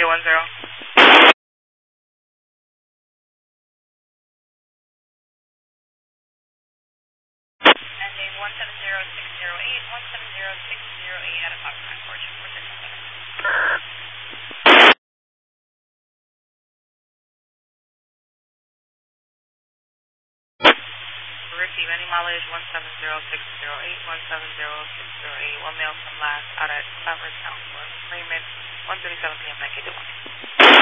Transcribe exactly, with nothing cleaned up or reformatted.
one zero. Ending one seven zero six zero eight, one seven zero six zero eight at a Fox nine four two four six seven. Receive any mileage one seven zero six zero eight, one seven zero six zero eight, one mail from last out at Traverse Town for Freeman, one thirty-seven p m nineteen.